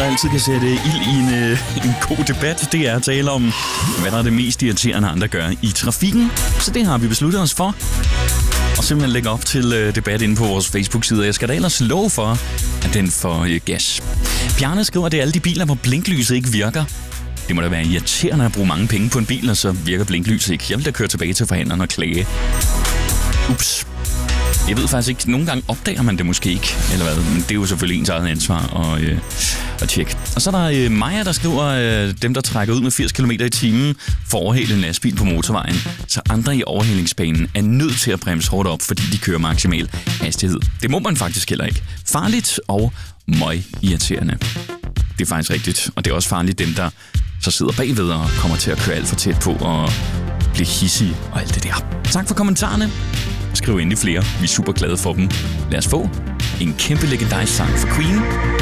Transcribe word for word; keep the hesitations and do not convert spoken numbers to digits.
der altid kan sætte ild i en, øh, en god debat, det er at tale om, hvad der er det mest irriterende, andre gør i trafikken. Så det har vi besluttet os for. Og simpelthen lægge op til øh, debat inde på vores Facebook-side. Jeg skal da ellers love for, at den får øh, gas. Bjarne skriver, at det er alle de biler, hvor blinklyset ikke virker. Det må da være irriterende at bruge mange penge på en bil, og så virker blinklyset ikke. Jeg vil da køre tilbage til forhandleren og klage. Ups. Jeg ved faktisk ikke, nogle gange opdager man det måske ikke, eller hvad, men det er jo selvfølgelig ens eget ansvar at, øh, at tjekke. Og så er der øh, Maja, der skriver, øh, dem der trækker ud med firs kilometer i timen for at overhale en lastbil på motorvejen, så andre i overhalingsbanen er nødt til at bremse hårdt op, fordi de kører maksimal hastighed. Det må man faktisk heller ikke. Farligt og møg irriterende. Det er faktisk rigtigt, og det er også farligt dem, der så sidder bagved og kommer til at køre alt for tæt på og blive hissige og alt det der. Tak for kommentarerne. Skriv endelig flere. Vi er super glade for dem. Lad os få en kæmpe legendarisk sang for Queen.